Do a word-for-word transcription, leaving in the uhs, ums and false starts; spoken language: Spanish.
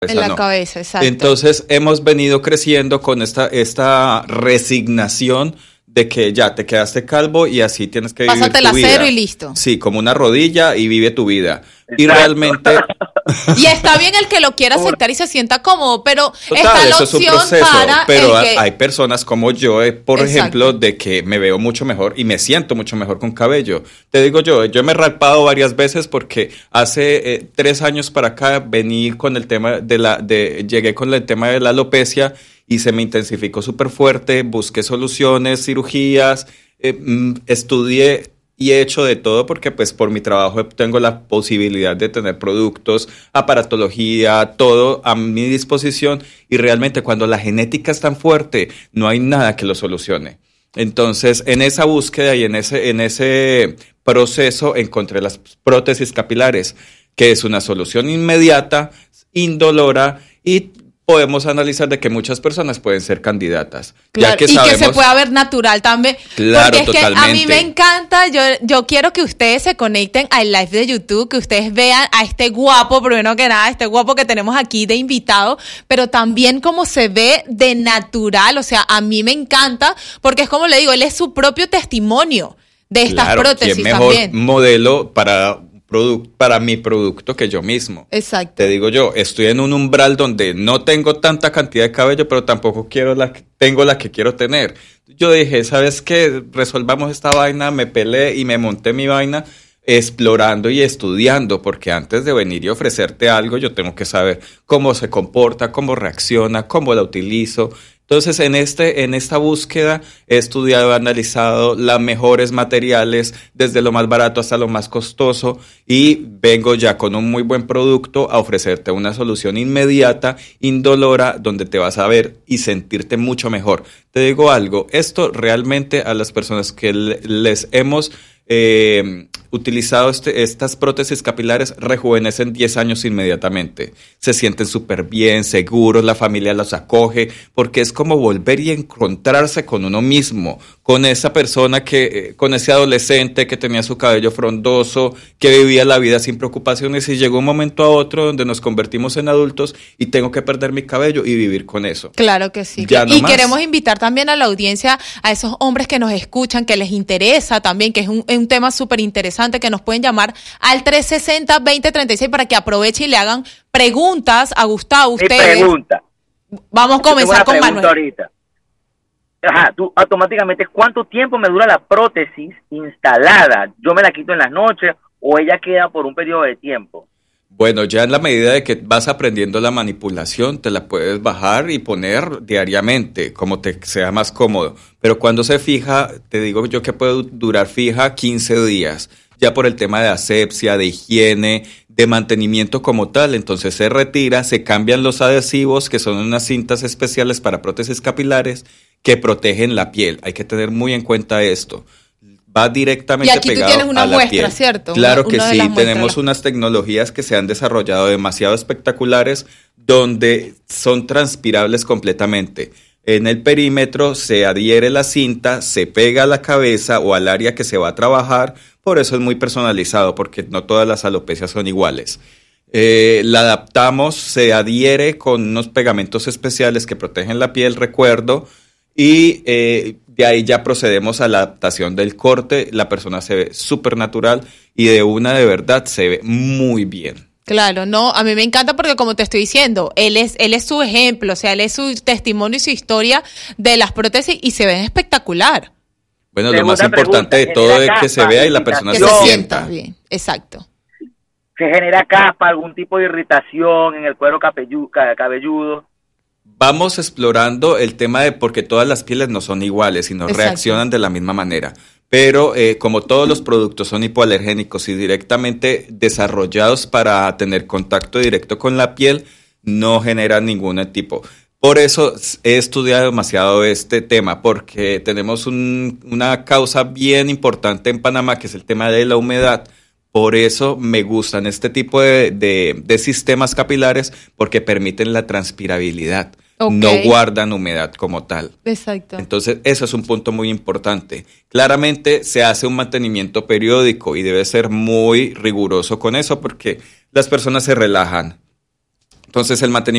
En la no. cabeza, exacto. Entonces hemos venido creciendo con esta, esta resignación de que ya te quedaste calvo y así tienes que vivir tu vida. Pásate la cero y listo. Sí, como una rodilla y vive tu vida. Exacto. Y realmente... Y está bien el que lo quiera aceptar y se sienta cómodo, pero Total, está la eso es un opción proceso, para pero el que... hay personas como yo, eh, por Exacto. ejemplo, de que me veo mucho mejor y me siento mucho mejor con cabello. Te digo yo, yo me he raspado varias veces porque hace eh, tres años para acá vení con el tema de la, de, llegué con el tema de la alopecia y se me intensificó súper fuerte, busqué soluciones, cirugías, eh, mm, estudié y he hecho de todo porque pues por mi trabajo tengo la posibilidad de tener productos, aparatología, todo a mi disposición y realmente cuando la genética es tan fuerte no hay nada que lo solucione. Entonces en esa búsqueda y en ese, en ese proceso encontré las prótesis capilares, que es una solución inmediata, indolora y podemos analizar de que muchas personas pueden ser candidatas. Claro, ya que y sabemos, que se pueda ver natural también. Claro, porque es totalmente. que a mí me encanta, yo, yo quiero que ustedes se conecten al live de YouTube, que ustedes vean a este guapo, primero que nada, este guapo que tenemos aquí de invitado, pero también cómo se ve de natural, o sea, a mí me encanta, porque es como le digo, él es su propio testimonio de estas claro, prótesis ¿quién mejor también. modelo para... para mi producto que yo mismo. Exacto. Te digo yo, estoy en un umbral donde no tengo tanta cantidad de cabello, pero tampoco quiero la que, tengo la que quiero tener. Yo dije, ¿sabes qué? Resolvamos esta vaina, me peleé y me monté mi vaina explorando y estudiando, porque antes de venir y ofrecerte algo, yo tengo que saber cómo se comporta, cómo reacciona, cómo la utilizo. Entonces, en, este, en esta búsqueda he estudiado, he analizado los mejores materiales, desde lo más barato hasta lo más costoso, y vengo ya con un muy buen producto a ofrecerte una solución inmediata, indolora, donde te vas a ver y sentirte mucho mejor. Te digo algo, esto realmente a las personas que les hemos eh, utilizado este, estas prótesis capilares rejuvenecen diez años inmediatamente. Se sienten súper bien, seguros, la familia los acoge, porque es como volver y encontrarse con uno mismo, con esa persona que, con ese adolescente que tenía su cabello frondoso, que vivía la vida sin preocupaciones y llegó un momento a otro donde nos convertimos en adultos y tengo que perder mi cabello y vivir con eso. Claro que sí. Ya no y más. Queremos invitar también a la audiencia, a esos hombres que nos escuchan, que les interesa también, que es un, un tema súper interesante, que nos pueden llamar al tres sesenta, veinte treinta y seis para que aprovechen y le hagan preguntas a Gustavo. Mi Ustedes. pregunta. Vamos a comenzar con Manuel. Ahorita. Ajá, tú automáticamente, ¿cuánto tiempo me dura la prótesis instalada? ¿Yo me la quito en las noches o ella queda por un periodo de tiempo? Bueno, ya en la medida de que vas aprendiendo la manipulación, te la puedes bajar y poner diariamente, como te sea más cómodo. Pero cuando se fija, te digo yo que puede durar fija quince días, ya por el tema de asepsia, de higiene, de mantenimiento como tal. Entonces se retira, se cambian los adhesivos, que son unas cintas especiales para prótesis capilares que protegen la piel. Hay que tener muy en cuenta esto. Va directamente y aquí pegado tú tienes una a la muestra, piel. ¿cierto? Claro Una, que una de sí, las muestras. tenemos unas tecnologías que se han desarrollado demasiado espectaculares donde son transpirables completamente. En el perímetro se adhiere la cinta, se pega a la cabeza o al área que se va a trabajar, por eso es muy personalizado, porque no todas las alopecias son iguales. Eh, la adaptamos, se adhiere con unos pegamentos especiales que protegen la piel, recuerdo, y eh, de ahí ya procedemos a la adaptación del corte. La persona se ve súper natural y de una de verdad se ve muy bien. Claro, no, a mí me encanta porque como te estoy diciendo, él es, él es su ejemplo, o sea, él es su testimonio y su historia de las prótesis y se ven espectacular. Bueno, Segunda lo más importante de pregunta, todo es ¿genera que se caspa, vea y la persona Que se se irritación? sienta sienta. bien, exacto. ¿Se genera caspa, algún tipo de irritación en el cuero capellu- ca- cabelludo? Vamos explorando el tema de porque todas las pieles no son iguales y no Exacto. reaccionan de la misma manera. Pero eh, como todos los productos son hipoalergénicos y directamente desarrollados para tener contacto directo con la piel, no generan ningún tipo. Por eso he estudiado demasiado este tema, porque tenemos un, una causa bien importante en Panamá, que es el tema de la humedad. Por eso me gustan este tipo de, de, de sistemas capilares, porque permiten la transpirabilidad. Okay. No guardan humedad como tal. Exacto. Entonces, eso es un punto muy importante. Claramente se hace un mantenimiento periódico y debe ser muy riguroso con eso porque las personas se relajan. Entonces el mantenimiento